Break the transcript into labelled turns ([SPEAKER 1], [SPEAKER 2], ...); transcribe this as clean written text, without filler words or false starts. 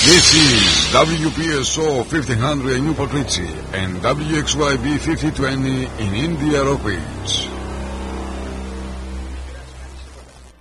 [SPEAKER 1] This is WPSO 1500 in Newport Richie and WXYB 5020 in India Rock Ridge.